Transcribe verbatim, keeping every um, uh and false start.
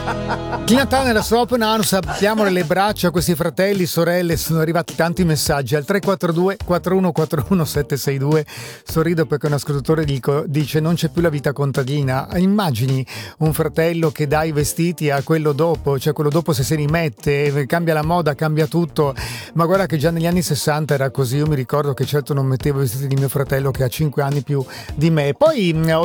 Tina Turner, su Open Arms, abbiamo nelle braccia questi fratelli, sorelle, sono arrivati tanti messaggi al tre quattro due quattro uno quattro uno sette sei due. Sorrido perché un ascoltatore dico, dice non c'è più la vita contadina. Immagini un fratello che dà i vestiti a quello dopo, cioè quello dopo se si rimette, cambia la moda, cambia tutto, ma guarda che già negli anni sessanta era così. Io mi ricordo che certo non mettevo i vestiti di mio fratello che ha cinque anni più di me. Poi